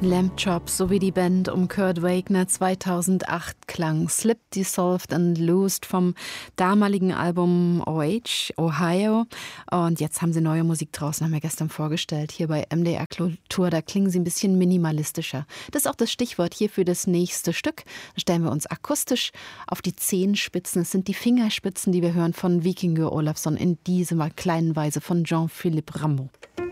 Lamb Chop sowie die Band um Kurt Wagner 2008 klang Slip, Dissolved and Loosed vom damaligen Album OH, Ohio. Und jetzt haben sie neue Musik draußen, haben wir gestern vorgestellt, hier bei MDR Kultur. Da klingen sie ein bisschen minimalistischer. Das ist auch das Stichwort hier für das nächste Stück. Da stellen wir uns akustisch auf die Zehenspitzen. Es sind die Fingerspitzen, die wir hören von Víkingur Ólafsson in dieser kleinen Weise von Jean-Philippe Rameau.